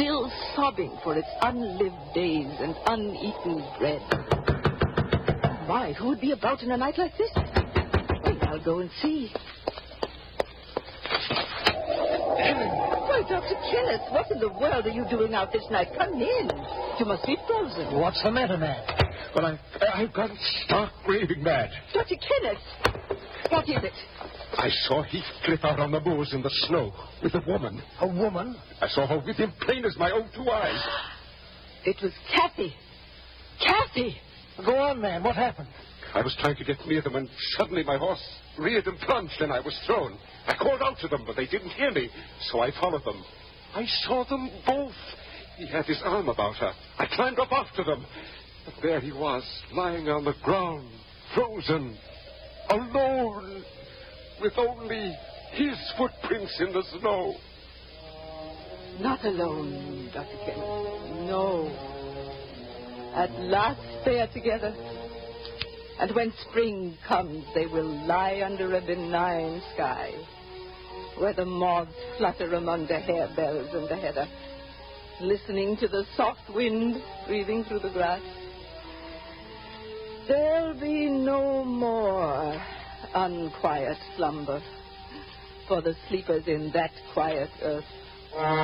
still sobbing for its unlived days and uneaten bread. Why, who would be about in a night like this? Well, I'll go and see. Why, Dr. Kenneth, what in the world are you doing out this night? Come in. You must be frozen. What's the matter, man? Well, I've gone stark raving mad. Dr. Kenneth, what is it? I saw Heathcliff out on the moors in the snow with a woman. A woman? I saw her with him plain as my own two eyes. It was Kathy. Kathy! Go on, man. What happened? I was trying to get near them when suddenly my horse reared and plunged and I was thrown. I called out to them, but they didn't hear me, so I followed them. I saw them both. He had his arm about her. I climbed up after them. But there he was, lying on the ground, frozen, alone, with only his footprints in the snow. Not alone, Dr. Kenneth. No. At last they are together. And when spring comes, they will lie under a benign sky, where the moths flutter among the harebells and the heather, listening to the soft wind breathing through the grass. There'll be no more unquiet slumber for the sleepers in that quiet earth.